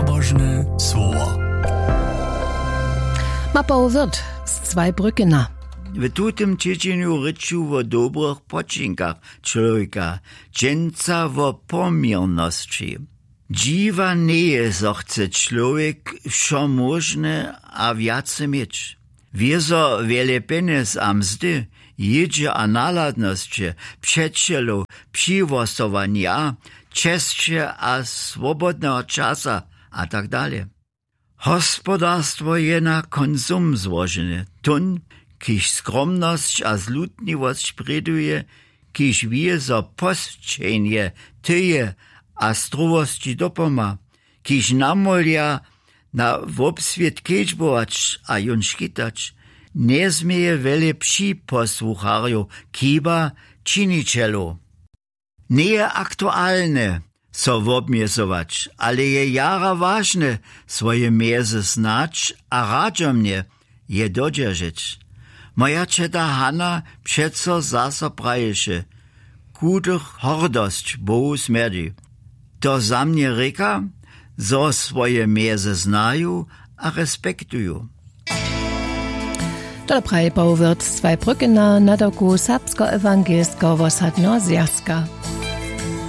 nabożne słowo. Mapa wird z Zweibrückener. W tutym tydzieniu ryczu o dobrych poczynkach człowieka, dżęca o pomierności. Dziwa nie chce człowiek wszo możne a wiace mieć. Wiezo wiele pieniędzy a mzdy, jedzie a naladności, przyjacielu, przywosowania, czescie a swobodnego czasa a tak dalej. Hospodarstwo je na konsum złożone, tun, kiż skromność a zlutliwość preduje, kiż wie za postrzenie tyje a struwości dopoma, kiż namolia na wobswiet kiećbować a jon škitać, nie zmieje wiele psi posłucharju, kiba činicielu. Nie je aktualne so wobmiesować, ale je jara ważne swoje mierze znać a radzomnie je dodzierżyć. Moja czeta Hanna przeco zasa praješe, kudych hordość Bohu smerdzi. To za mnie reka, zo swoje mierze znają a respektują. To praje Bauwirt z Zweibrückener na doku Serbsko-Ewangelsko Wosadno Zjazka.